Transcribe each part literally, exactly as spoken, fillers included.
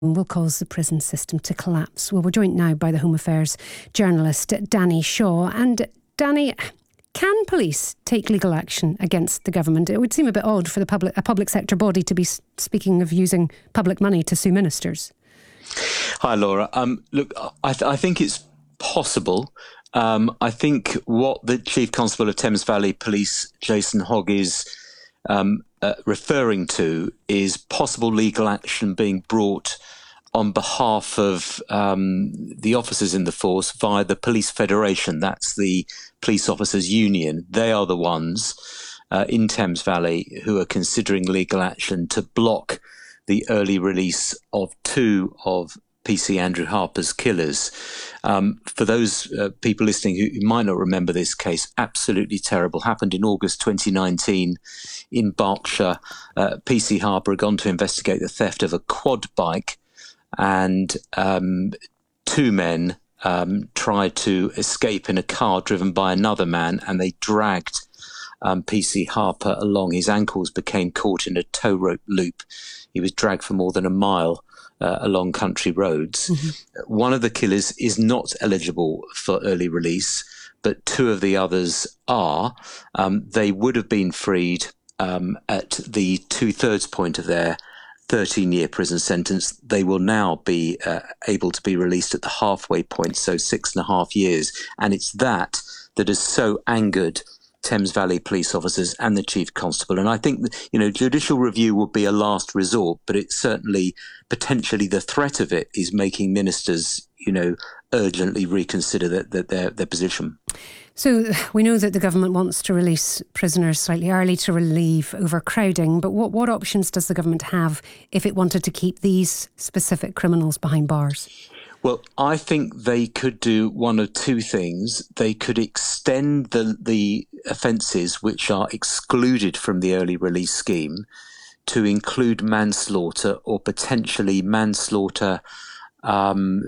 will cause the prison system to collapse. Well, we're joined now by the Home Affairs journalist Danny Shaw. And Danny, can police take legal action against the government? It would seem a bit odd for the public, a public sector body to be speaking of using public money to sue ministers. Hi, Laura. Um, look, I, th- I think it's possible. Um, I think what the Chief Constable of Thames Valley Police, Jason Hogg, is um, uh, referring to is possible legal action being brought on behalf of um, the officers in the force via the Police Federation. That's the police officers union. They are the ones uh, in Thames Valley who are considering legal action to block the early release of two of P C Andrew Harper's killers. Um, for those uh, people listening who, who might not remember this case, absolutely terrible. Happened in August twenty nineteen in Berkshire. Uh, P C Harper had gone to investigate the theft of a quad bike, and um, two men um, tried to escape in a car driven by another man, and they dragged um, P C Harper along. His ankles became caught in a tow rope loop. He was dragged for more than a mile Uh, along country roads. Mm-hmm. One of the killers is not eligible for early release, but two of the others are. Um, they would have been freed um, at the two-thirds point of their thirteen-year prison sentence. They will now be uh, able to be released at the halfway point, so six and a half years. And it's that that has so angered Thames Valley police officers and the Chief Constable. And I think, you know, judicial review would be a last resort, but it's certainly potentially the threat of it is making ministers, you know, urgently reconsider that, that their, their position. So we know that the government wants to release prisoners slightly early to relieve overcrowding, but what, what options does the government have if it wanted to keep these specific criminals behind bars? Well, I think they could do one of two things. They could extend the the offences which are excluded from the early release scheme to include manslaughter or potentially manslaughter um,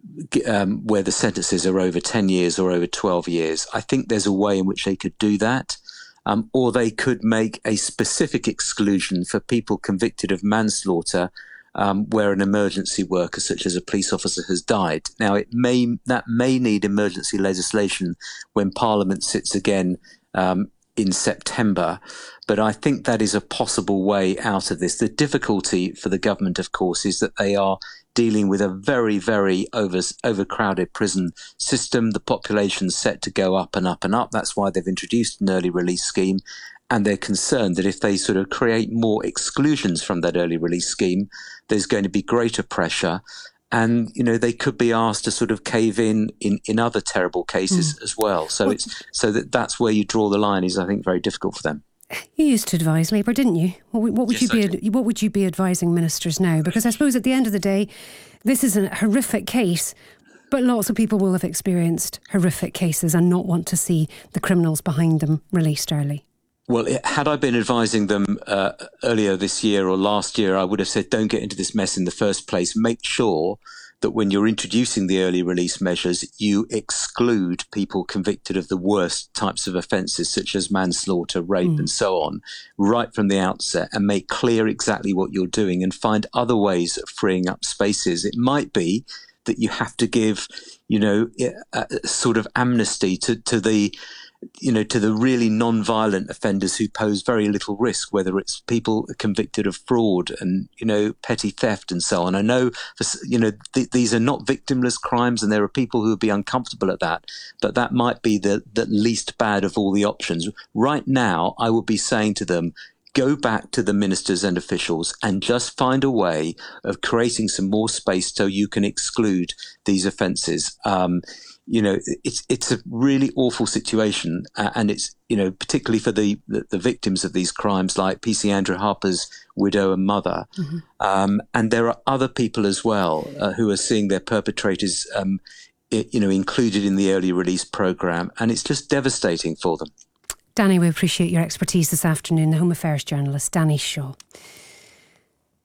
um, where the sentences are over ten years or over twelve years. I think there's a way in which they could do that. Um, or they could make a specific exclusion for people convicted of manslaughter Um, where an emergency worker, such as a police officer, has died. Now, it may that may need emergency legislation when Parliament sits again um, in September, but I think that is a possible way out of this. The difficulty for the government, of course, is that they are dealing with a very, very over, overcrowded prison system. The population's set to go up and up and up. That's why they've introduced an early release scheme. And they're concerned that if they sort of create more exclusions from that early release scheme, there's going to be greater pressure. And, you know, they could be asked to sort of cave in in, in other terrible cases mm. as well. So it's so that that's where you draw the line is, I think, very difficult for them. You used to advise Labour, didn't you? What, what would yes, you be? What would you be advising ministers now? Because I suppose at the end of the day, this is a horrific case. But lots of people will have experienced horrific cases and not want to see the criminals behind them released early. Well, had I been advising them uh, earlier this year or last year, I would have said, don't get into this mess in the first place. Make sure that when you're introducing the early release measures, you exclude people convicted of the worst types of offences, such as manslaughter, rape mm. and so on, right from the outset, and make clear exactly what you're doing and find other ways of freeing up spaces. It might be that you have to give, you know, a, a sort of amnesty to, to the you know, to the really non-violent offenders who pose very little risk, whether it's people convicted of fraud and, you know, petty theft and so on. I know, you know, th- these are not victimless crimes and there are people who would be uncomfortable at that, but that might be the, the least bad of all the options. Right now, I would be saying to them, go back to the ministers and officials and just find a way of creating some more space so you can exclude these offences. Um, You know, it's it's a really awful situation, uh, and it's, you know, particularly for the, the, the victims of these crimes, like P C Andrew Harper's widow and mother. Mm-hmm. Um, and there are other people as well uh, who are seeing their perpetrators, um, it, you know, included in the early release programme, and it's just devastating for them. Danny, we appreciate your expertise this afternoon. The Home Affairs journalist, Danny Shaw.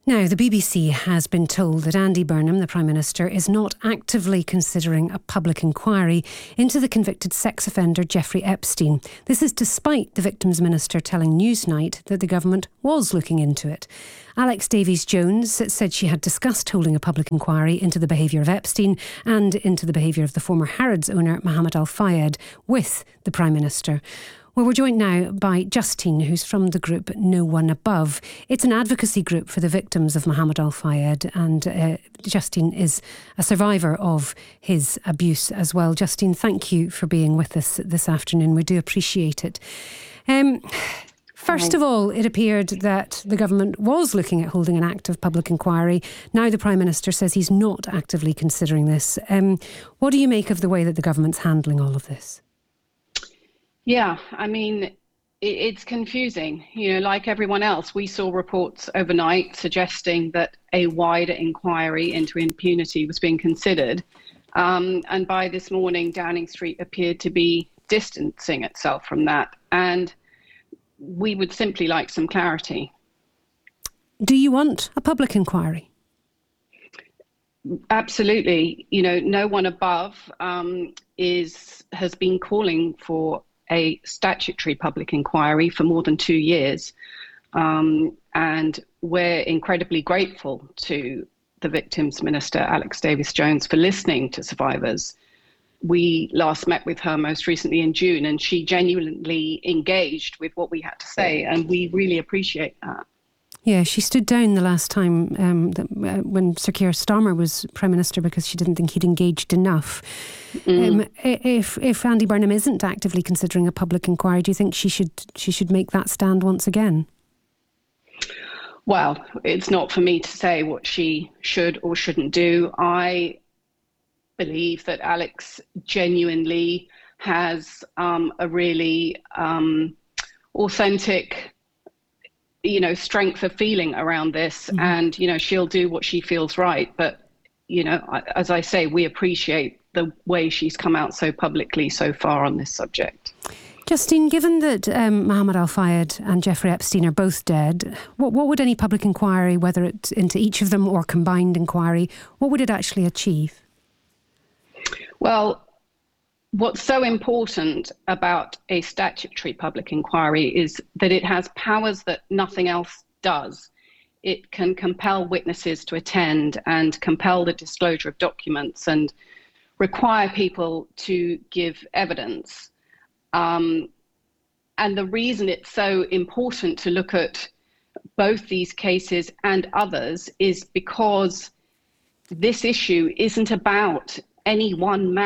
Now, the B B C has been told that Andy Burnham, the Prime Minister, is not actively considering a public inquiry into the convicted sex offender Jeffrey Epstein. This is despite the Victims Minister telling Newsnight that the government was looking into it. Alex Davies-Jones said she had discussed holding a public inquiry into the behaviour of Epstein and into the behaviour of the former Harrods owner Mohammed Al Fayed with the Prime Minister. Well, we're joined now by Justine, who's from the group No One Above. It's an advocacy group for the victims of Mohammed Al Fayed, and uh, Justine is a survivor of his abuse as well. Justine, thank you for being with us this afternoon. We do appreciate it. Um, first of all, it appeared that the government was looking at holding an active public inquiry. Now the Prime Minister says he's not actively considering this. Um, what do you make of the way that the government's handling all of this? Yeah, I mean, it's confusing. You know, like everyone else, we saw reports overnight suggesting that a wider inquiry into impunity was being considered. Um, and by this morning, Downing Street appeared to be distancing itself from that. And we would simply like some clarity. Do you want a public inquiry? Absolutely. You know, No One Above um, is has been calling for a statutory public inquiry for more than two years. Um, and we're incredibly grateful to the Victims Minister, Alex Davies-Jones, for listening to survivors. We last met with her most recently in June, and she genuinely engaged with what we had to say, and we really appreciate that. Yeah, she stood down the last time um, that, uh, when Sir Keir Starmer was Prime Minister because she didn't think he'd engaged enough. Mm. Um, if if Andy Burnham isn't actively considering a public inquiry, do you think she should she should make that stand once again? Well, it's not for me to say what she should or shouldn't do. I believe that Alex genuinely has um, a really um, authentic, you know, strength of feeling around this, mm-hmm. and, you know, she'll do what she feels right. But, you know, as I say, we appreciate the way she's come out so publicly so far on this subject. Justine, given that um, Mohammed Al Fayed and Jeffrey Epstein are both dead, what, what would any public inquiry, whether it's into each of them or combined inquiry, what would it actually achieve? Well, what's so important about a statutory public inquiry is that it has powers that nothing else does. It can compel witnesses to attend and compel the disclosure of documents and require people to give evidence. Um, and the reason it's so important to look at both these cases and others is because this issue isn't about any one man.